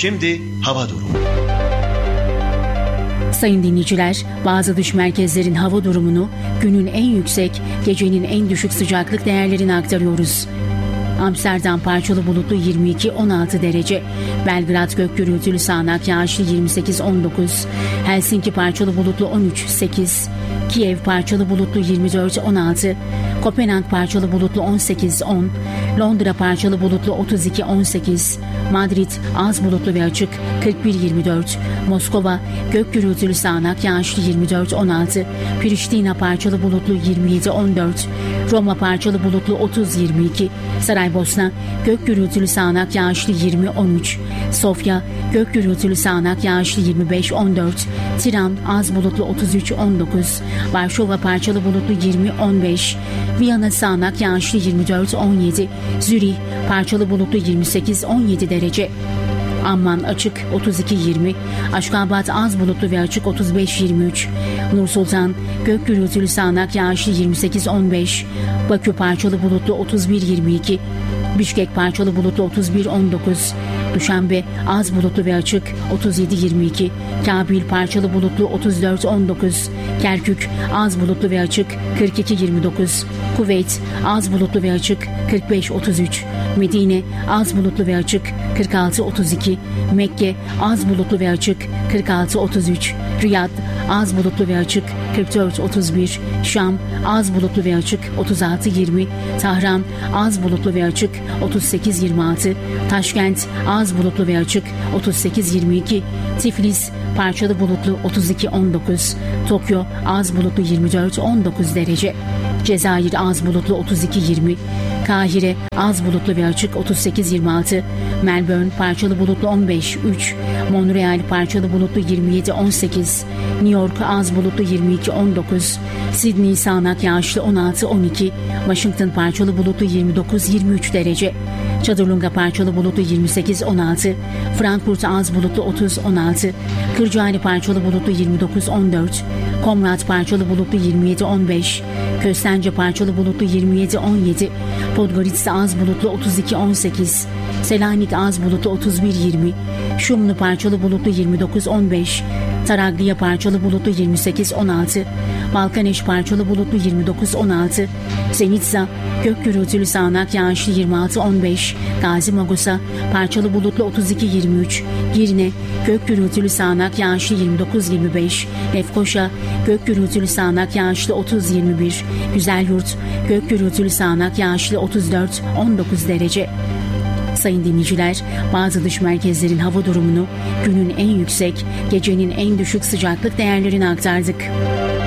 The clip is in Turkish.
Şimdi hava durumu. Sayın dinleyiciler, bazı dış merkezlerin hava durumunu, günün en yüksek, gecenin en düşük sıcaklık değerlerini aktarıyoruz. Amsterdam parçalı bulutlu 22-16 derece, Belgrad gök gürültülü sağanak yağışlı 28-19, Helsinki parçalı bulutlu 13-8, Kiev parçalı bulutlu 24-16, Kopenhag parçalı bulutlu 18-10, Londra parçalı bulutlu 32-18, Madrid az bulutlu ve açık 41-24, Moskova gök gürültülü sağanak yağışlı 24-16, Priştina parçalı bulutlu 27-14, Roma parçalı bulutlu 30-22, Saraybosna gök gürültülü sağanak yağışlı 20-13, Sofya gök gürültülü sağanak yağışlı 25-14, Tiran az bulutlu 33-19, Varşova parçalı bulutlu 20-15, Viyana sağanak yağışlı 24-17, Zürih parçalı bulutlu 28-17 derece, Amman açık 32-20, Aşkabat az bulutlu ve açık 35-23, Nursultan gök gürültülü sağanak yağışlı 28-15, Bakü parçalı bulutlu 31-22, Bişkek parçalı bulutlu 31-19, Duşanbe az bulutlu ve açık 37-22, Kabil parçalı bulutlu 34-19, Kerkük az bulutlu ve açık 42-29, Kuveyt az bulutlu ve açık 45-33, Medine az bulutlu ve açık 46-32, Mekke az bulutlu ve açık 46-33, Riyad az bulutlu ve açık 44-31, Şam az bulutlu ve açık 36-20, Tahran az bulutlu ve açık 38-26, Taşkent az bulutlu ve açık 38-22, Tiflis parçalı bulutlu 32-19, Tokyo az bulutlu 24-19 derece, Cezayir az bulutlu 32-20, Kahire az bulutlu ve açık 38-26, Melbourne parçalı bulutlu 15-3, Montreal parçalı bulutlu 27-18, New York az bulutlu 22-19, Sydney sağanak yağışlı 16-12, Washington parçalı bulutlu 29-23 derece, Çadırlunga parçalı bulutlu 28-16, Frankfurt az bulutlu 30-16, Kırcaali parçalı bulutlu 29-14, Komrat parçalı bulutlu 27-15, Köstence parçalı bulutlu 27-17, Podgorica az bulutlu 32-18, Selanik az bulutlu 31-20, Şumlu parçalı bulutlu 29-15, Taraglia parçalı bulutlu 28-16, Balkaneş parçalı bulutlu 29-16, Zenitsa gök gürültülü sağanak yağışlı 26-15, Gazi Magusa parçalı bulutlu 32-23, Girne gök gürültülü sağanak yağışlı 29-25, Lefkoşa gök gürültülü sağanak yağışlı 30-21, Güzelyurt gök gürültülü sağanak yağışlı 34-19 derece. Sayın dinleyiciler, bazı dış merkezlerin hava durumunu, günün en yüksek, gecenin en düşük sıcaklık değerlerini aktardık.